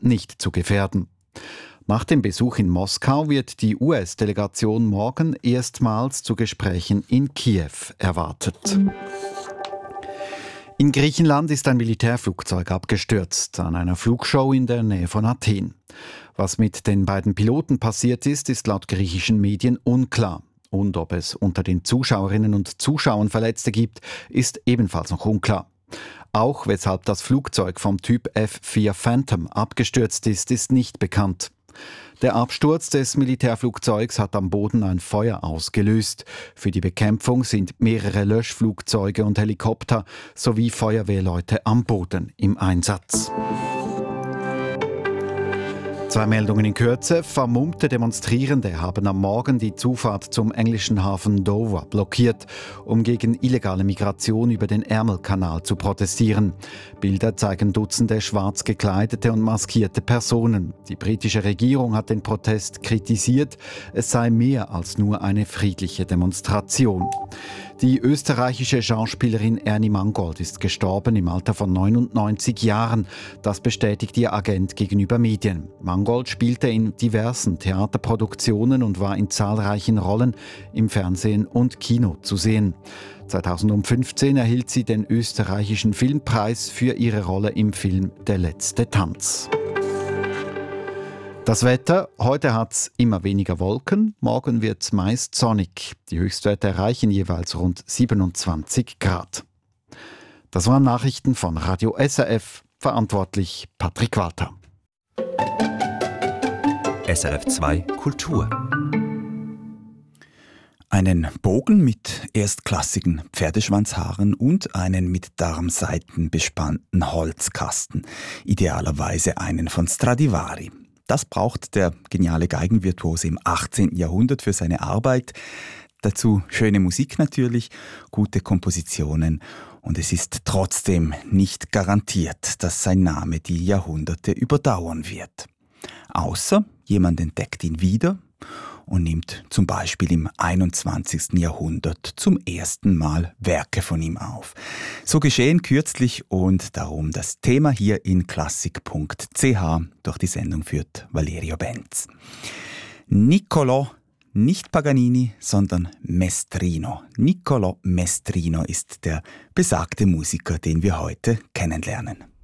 nicht zu gefährden. Nach dem Besuch in Moskau wird die US-Delegation morgen erstmals zu Gesprächen in Kiew erwartet. In Griechenland ist ein Militärflugzeug abgestürzt an einer Flugshow in der Nähe von Athen. Was mit den beiden Piloten passiert ist, ist laut griechischen Medien unklar. Und ob es unter den Zuschauerinnen und Zuschauern Verletzte gibt, ist ebenfalls noch unklar. Auch weshalb das Flugzeug vom Typ F-4 Phantom abgestürzt ist nicht bekannt. Der Absturz des Militärflugzeugs hat am Boden ein Feuer ausgelöst. Für die Bekämpfung sind mehrere Löschflugzeuge und Helikopter sowie Feuerwehrleute am Boden im Einsatz. Zwei Meldungen in Kürze. Vermummte Demonstrierende haben am Morgen die Zufahrt zum englischen Hafen Dover blockiert, um gegen illegale Migration über den Ärmelkanal zu protestieren. Bilder zeigen Dutzende schwarz gekleidete und maskierte Personen. Die britische Regierung hat den Protest kritisiert. Es sei mehr als nur eine friedliche Demonstration. Die österreichische Schauspielerin Ernie Mangold ist gestorben im Alter von 99 Jahren. Das bestätigt ihr Agent gegenüber Medien. Mangold spielte in diversen Theaterproduktionen und war in zahlreichen Rollen im Fernsehen und Kino zu sehen. 2015 erhielt sie den österreichischen Filmpreis für ihre Rolle im Film Der letzte Tanz. Das Wetter: Heute hat es immer weniger Wolken, morgen wird es meist sonnig. Die Höchstwerte erreichen jeweils rund 27 Grad. Das waren Nachrichten von Radio SRF, verantwortlich Patrick Walter. SRF 2 Kultur. Einen Bogen mit erstklassigen Pferdeschwanzhaaren und einen mit Darmsaiten bespannten Holzkasten. Idealerweise einen von Stradivari. Das braucht der geniale Geigenvirtuose im 18. Jahrhundert für seine Arbeit. Dazu schöne Musik natürlich, gute Kompositionen. Und es ist trotzdem nicht garantiert, dass sein Name die Jahrhunderte überdauern wird. Außer jemand entdeckt ihn wieder und nimmt zum Beispiel im 21. Jahrhundert zum ersten Mal Werke von ihm auf. So geschehen kürzlich und darum das Thema hier in klassik.ch. Durch die Sendung führt Valerio Benz. Niccolò, nicht Paganini, sondern Mestrino. Niccolò Mestrino ist der besagte Musiker, den wir heute kennenlernen.